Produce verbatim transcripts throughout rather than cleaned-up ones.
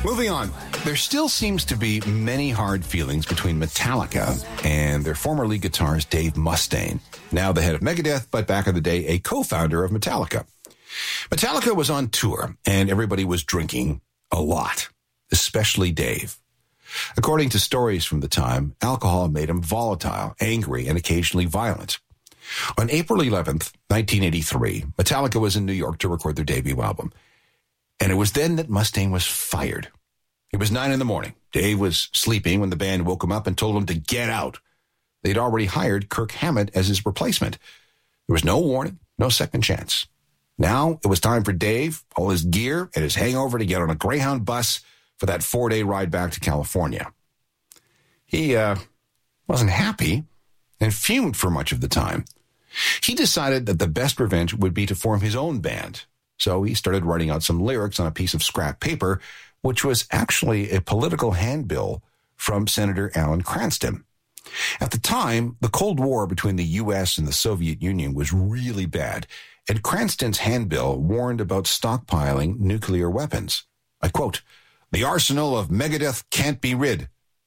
Moving on, there still seems to be many hard feelings between Metallica and their former lead guitarist Dave Mustaine, now the head of Megadeth, but back in the day a co-founder of Metallica. Metallica was on tour, and everybody was drinking a lot, especially Dave. According to stories from the time, alcohol made him volatile, angry, and occasionally violent. On April eleventh, nineteen eighty-three, Metallica was in New York to record their debut album. And it was then that Mustaine was fired. It was nine in the morning. Dave was sleeping when the band woke him up and told him to get out. They'd already hired Kirk Hammett as his replacement. There was no warning, no second chance. Now it was time for Dave, all his gear, and his hangover to get on a Greyhound bus for that four-day ride back to California. He uh, wasn't happy and fumed for much of the time. He decided that the best revenge would be to form his own band. So he started writing out some lyrics on a piece of scrap paper, which was actually a political handbill from Senator Alan Cranston. At the time, the Cold War between the U S and the Soviet Union was really bad, and Cranston's handbill warned about stockpiling nuclear weapons. I quote, "The arsenal of Megadeth can't be rid."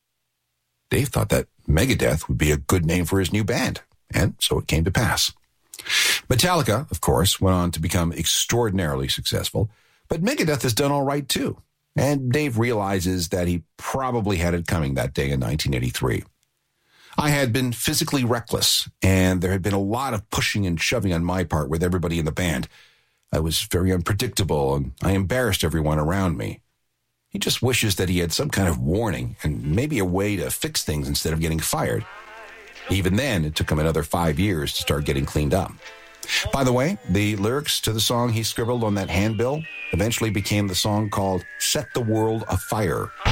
Dave thought that Megadeth would be a good name for his new band, and so it came to pass. Metallica, of course, went on to become extraordinarily successful, but Megadeth has done all right too. And Dave realizes that he probably had it coming that day in nineteen eighty-three. I had been physically reckless, and there had been a lot of pushing and shoving on my part with everybody in the band. I was very unpredictable, and I embarrassed everyone around me. He just wishes that he had some kind of warning and maybe a way to fix things instead of getting fired. Even then, it took him another five years to start getting cleaned up. By the way, the lyrics to the song he scribbled on that handbill eventually became the song called "Set the World Afire."